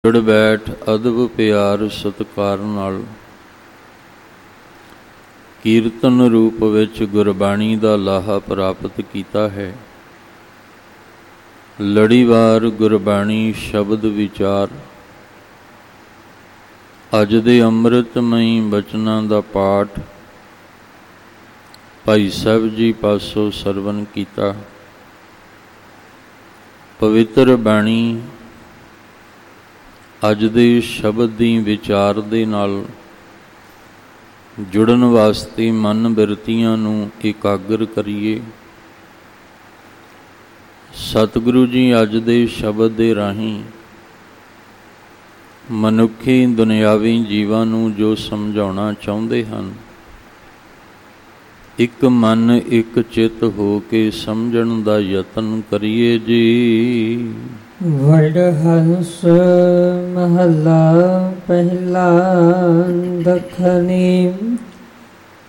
ਜੁੜ ਬੈਠ ਅਦਬ ਪਿਆਰ ਸਤਿਕਾਰ ਨਾਲ ਕੀਰਤਨ ਰੂਪ ਵਿੱਚ ਗੁਰਬਾਣੀ ਦਾ ਲਾਹਾ ਪ੍ਰਾਪਤ ਕੀਤਾ ਹੈ। ਲੜੀਵਾਰ ਗੁਰਬਾਣੀ ਸ਼ਬਦ ਵਿਚਾਰ ਅੱਜ ਦੇ ਅੰਮ੍ਰਿਤਮਈ ਬਚਨਾਂ ਦਾ ਪਾਠ ਭਾਈ ਸਾਹਿਬ ਜੀ ਪਾਸੋਂ ਸਰਵਨ ਕੀਤਾ। ਪਵਿੱਤਰ ਬਾਣੀ ਅੱਜ ਦੇ ਸ਼ਬਦ ਦੀ ਵਿਚਾਰ ਦੇ ਨਾਲ ਜੁੜਨ ਵਾਸਤੇ ਮਨ ਬਿਰਤੀਆਂ ਨੂੰ ਇਕਾਗਰ ਕਰੀਏ। ਸਤਿਗੁਰੂ ਜੀ ਅੱਜ ਦੇ ਸ਼ਬਦ ਦੇ ਰਾਹੀਂ ਮਨੁੱਖੀ ਦੁਨਿਆਵੀ ਜੀਵਾਂ ਨੂੰ ਜੋ ਸਮਝਾਉਣਾ ਚਾਹੁੰਦੇ ਹਨ, ਇੱਕ ਮਨ ਇੱਕ ਚਿੱਤ ਹੋ ਕੇ ਸਮਝਣ ਦਾ ਯਤਨ ਕਰੀਏ ਜੀ। ਵਡਹੰਸ ਮਹੱਲਾ ਪਹਿਲਾ। ਦੱਖਣੀ